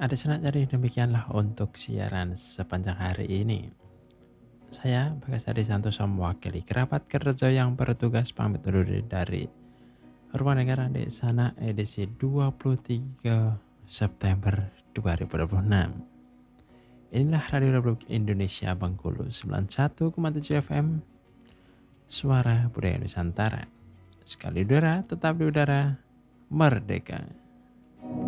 Ada senang jadi demikianlah untuk siaran sepanjang hari ini. Saya Bagas Adi Santoso mewakili kerabat kerja yang bertugas pamit undur diri dari Rumah Negara di sana edisi 23 September 2026. Inilah Radio Republik Indonesia Bengkulu 91,7 FM Suara Budaya Nusantara. Sekali udara tetap di udara merdeka.